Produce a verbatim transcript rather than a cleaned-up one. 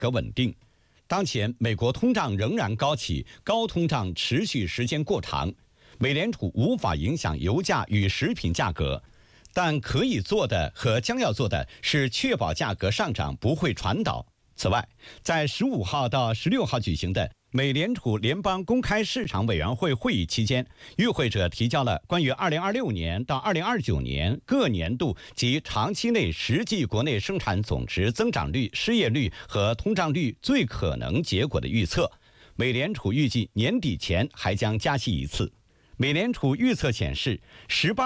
格稳定。当前，美国通胀仍然高企，高通胀持续时间过长，美联储无法影响油价与食品价格，但可以做的和将要做的是确保价格上涨不会传导。此外，在十五号到十六号举行的美联储联邦公开市场委员会会议期间，与会者提交了关于二零二六年到二零二九年各年度及长期内实际国内生产总值增长率、失业率和通胀率最可能结果的预测。美联储预计年底前还将加息一次。美联储预测显示，十八